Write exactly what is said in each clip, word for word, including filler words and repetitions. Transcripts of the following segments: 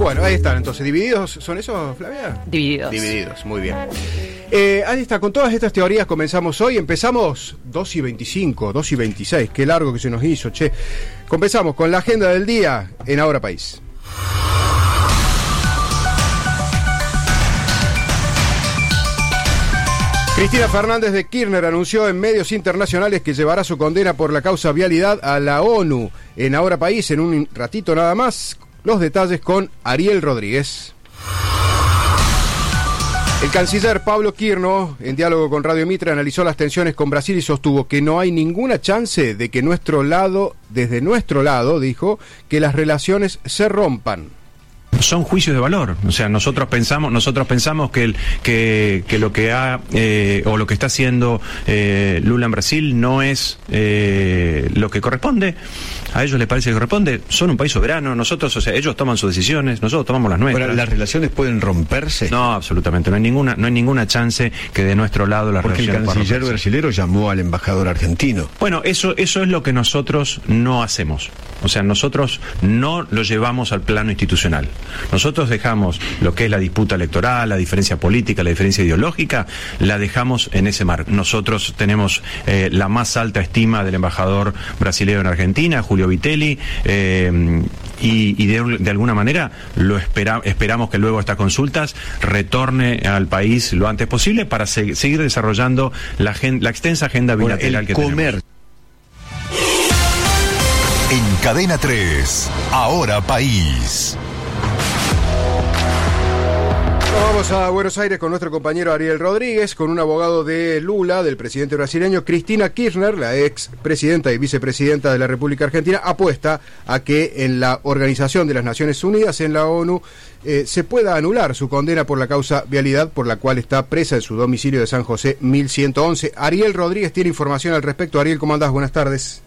Bueno, ahí están, entonces, ¿divididos son esos, Flavia? Divididos. Divididos, muy bien. Eh, ahí está, con todas estas teorías comenzamos hoy, empezamos dos y veinticinco, dos y veintiséis, qué largo que se nos hizo, che. Comenzamos con la agenda del día en Ahora País. Cristina Fernández de Kirchner anunció en medios internacionales que llevará su condena por la causa vialidad a la ONU. En Ahora País, en un ratito nada más, los detalles con Ariel Rodríguez. El canciller Pablo Quirno, en diálogo con Radio Mitre, analizó las tensiones con Brasil y sostuvo que no hay ninguna chance de que nuestro lado, desde nuestro lado, dijo, que las relaciones se rompan. Son juicios de valor, o sea, nosotros pensamos, nosotros pensamos que el, que, que lo que ha eh, o lo que está haciendo eh, Lula en Brasil no es eh, lo que corresponde. A ellos les parece que corresponde. Son un país soberano. Nosotros, o sea, ellos toman sus decisiones, nosotros tomamos las nuestras. Pero, ¿las relaciones pueden romperse? No, absolutamente. No hay ninguna, no hay ninguna chance que de nuestro lado las Porque relaciones. Porque el canciller brasilero llamó al embajador argentino. Bueno, eso, eso es lo que nosotros no hacemos. O sea, nosotros no lo llevamos al plano institucional. Nosotros dejamos lo que es la disputa electoral, la diferencia política, la diferencia ideológica, la dejamos en ese marco. Nosotros tenemos eh, la más alta estima del embajador brasileño en Argentina, Julio Vitelli, eh, y, y de, de alguna manera lo espera, esperamos que luego estas consultas retorne al país lo antes posible para se, seguir desarrollando la, gen, la extensa agenda bilateral que comer. tenemos. En Cadena tres, Ahora País. Vamos a Buenos Aires con nuestro compañero Ariel Rodríguez, con un abogado de Lula, del presidente brasileño. Cristina Kirchner, la ex presidenta y vicepresidenta de la República Argentina, apuesta a que en la Organización de las Naciones Unidas, en la ONU, eh, se pueda anular su condena por la causa vialidad, por la cual está presa en su domicilio de San José mil ciento once. Ariel Rodríguez tiene información al respecto. Ariel, ¿cómo andás? Buenas tardes.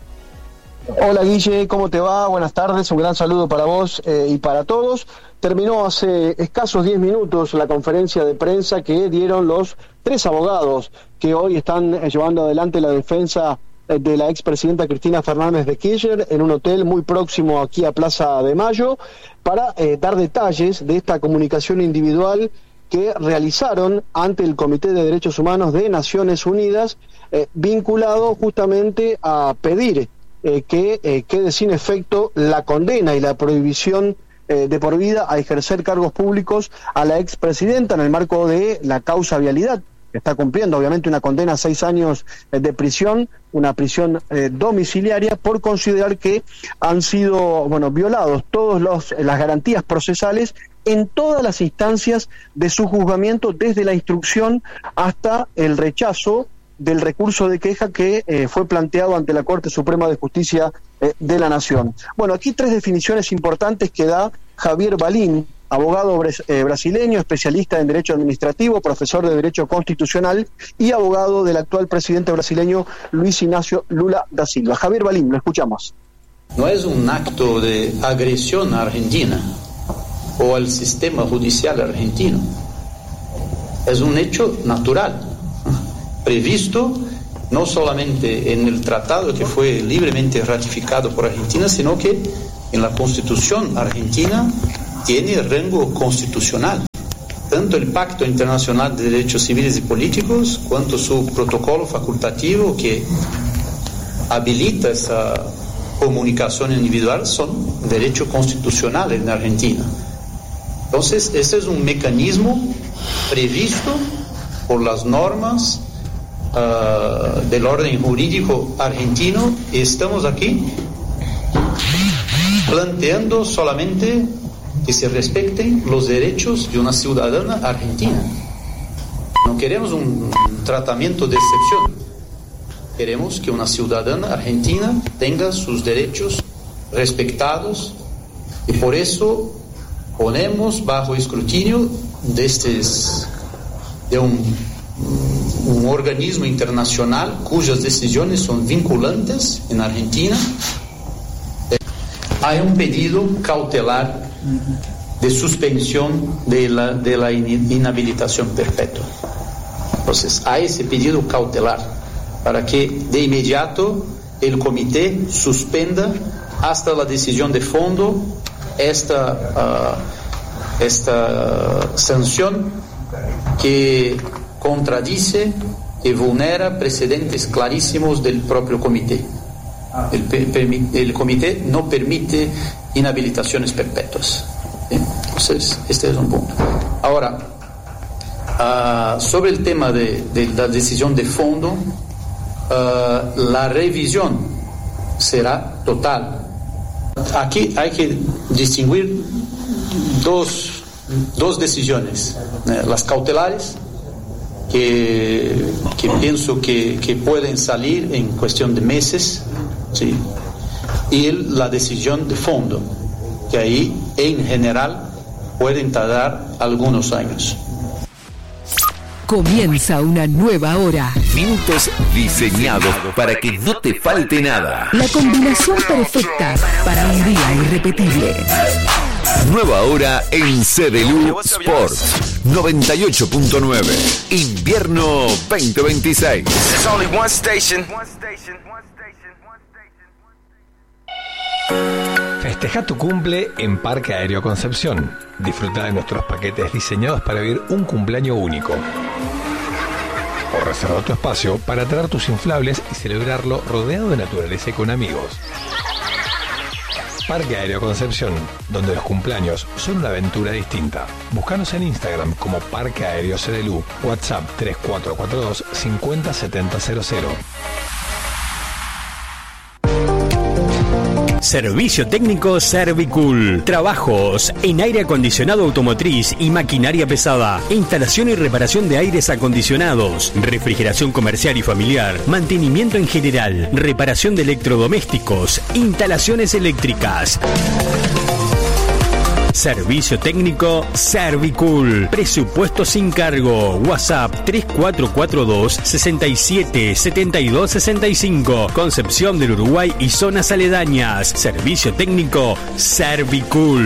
Hola Guille, ¿cómo te va? Buenas tardes, un gran saludo para vos eh, y para todos. Terminó hace escasos diez minutos la conferencia de prensa que dieron los tres abogados que hoy están eh, llevando adelante la defensa eh, de la expresidenta Cristina Fernández de Kirchner en un hotel muy próximo aquí a Plaza de Mayo para eh, dar detalles de esta comunicación individual que realizaron ante el Comité de Derechos Humanos de Naciones Unidas eh, vinculado justamente a pedir Eh, que eh, quede sin efecto la condena y la prohibición eh, de por vida a ejercer cargos públicos a la expresidenta en el marco de la causa vialidad. Está cumpliendo obviamente una condena a seis años eh, de prisión, una prisión eh, domiciliaria, por considerar que han sido bueno violados todas las garantías procesales en todas las instancias de su juzgamiento, desde la instrucción hasta el rechazo del recurso de queja que eh, fue planteado ante la Corte Suprema de Justicia eh, de la Nación. Bueno, aquí tres definiciones importantes que da Javier Balín, abogado bres, eh, brasileño, especialista en Derecho Administrativo, profesor de Derecho Constitucional y abogado del actual presidente brasileño Luis Ignacio Lula da Silva. Javier Balín, lo escuchamos. No es un acto de agresión a Argentina o al sistema judicial argentino. Es un hecho natural, previsto no solamente en el tratado que fue libremente ratificado por Argentina, sino que en la Constitución argentina tiene rango constitucional. Tanto el Pacto Internacional de Derechos Civiles y Políticos, cuanto su protocolo facultativo que habilita esa comunicación individual, son derechos constitucionales en Argentina. Entonces, ese es un mecanismo previsto por las normas Uh, del orden jurídico argentino, y estamos aquí planteando solamente que se respeten los derechos de una ciudadana argentina. No queremos un tratamiento de excepción, queremos que una ciudadana argentina tenga sus derechos respetados, y por eso ponemos bajo escrutinio de, estes, de un un organismo internacional cuyas decisiones son vinculantes en Argentina. Hay un pedido cautelar de suspensión de la, de la inhabilitación perpetua. Entonces, hay ese pedido cautelar para que de inmediato el comité suspenda hasta la decisión de fondo esta, uh, esta sanción que contradice y vulnera precedentes clarísimos del propio comité. El, el comité no permite inhabilitaciones perpetuas. Entonces, este es un punto. Ahora, uh, sobre el tema de, de la decisión de fondo, uh, la revisión será total. Aquí hay que distinguir dos, dos decisiones, eh, las cautelares, que, que pienso que, que pueden salir en cuestión de meses, ¿sí? Y el, la decisión de fondo, que ahí en general pueden tardar algunos años. Comienza una nueva hora. Minutos diseñados para que no te falte nada. La combinación perfecta para un día irrepetible. Nueva hora en C D L U Sports noventa y ocho punto nueve. Invierno veinte veintiséis. There's only one station. Festeja tu cumple en Parque Aéreo Concepción. Disfruta de nuestros paquetes diseñados para vivir un cumpleaños único. O reserva tu espacio para traer tus inflables y celebrarlo rodeado de naturaleza y con amigos. Parque Aéreo Concepción, donde los cumpleaños son una aventura distinta. Búscanos en Instagram como Parque Aéreo C D L U. WhatsApp tres cuatro cuatro dos cinco cero siete cero cero. Servicio técnico Servicool. Trabajos en aire acondicionado automotriz y maquinaria pesada. Instalación y reparación de aires acondicionados. Refrigeración comercial y familiar. Mantenimiento en general. Reparación de electrodomésticos. Instalaciones eléctricas. Servicio técnico Servicool. Presupuesto sin cargo. WhatsApp tres cuatro cuatro dos sesenta y siete setenta y dos sesenta y cinco. Concepción del Uruguay y zonas aledañas. Servicio técnico Servicool.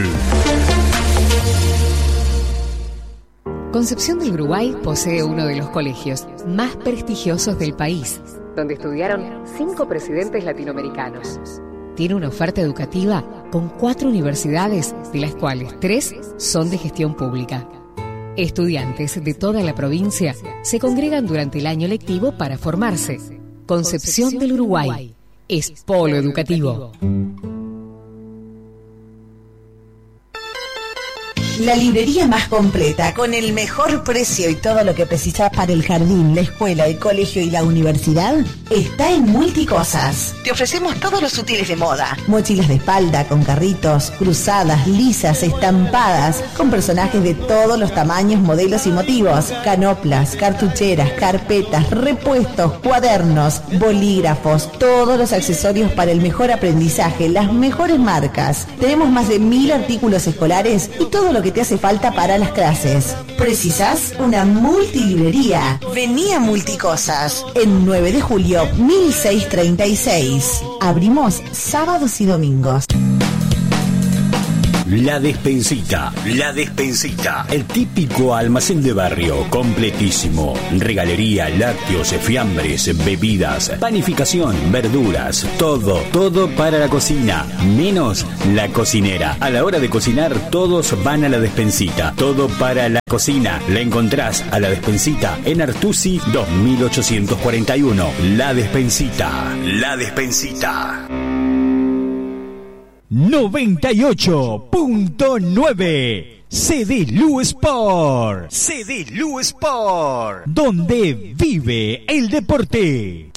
Concepción del Uruguay posee uno de los colegios más prestigiosos del país, donde estudiaron cinco presidentes latinoamericanos. Tiene una oferta educativa con cuatro universidades, de las cuales tres son de gestión pública. Estudiantes de toda la provincia se congregan durante el año lectivo para formarse. Concepción del Uruguay es polo educativo. La librería más completa, con el mejor precio y todo lo que precisas para el jardín, la escuela, el colegio y la universidad, está en Multicosas. Te ofrecemos todos los útiles de moda. Mochilas de espalda con carritos, cruzadas, lisas, estampadas, con personajes de todos los tamaños, modelos y motivos. Canoplas, cartucheras, carpetas, repuestos, cuadernos, bolígrafos, todos los accesorios para el mejor aprendizaje, las mejores marcas. Tenemos más de mil artículos escolares y todo lo que te hace falta para las clases. ¿Precisas una multilibrería? Vení a Multicosas en nueve de julio mil seiscientos treinta y seis. Abrimos sábados y domingos. La Despensita, La Despensita, el típico almacén de barrio, completísimo. Regalería, lácteos, fiambres, bebidas, panificación, verduras, todo, todo para la cocina, menos la cocinera. A la hora de cocinar, todos van a La Despensita, todo para la cocina. La encontrás a La Despensita en Artusi dos mil ochocientos cuarenta y uno. La Despensita, La Despensita. noventa y ocho punto nueve C D L U Sport. C D L U Sport. Donde vive el deporte.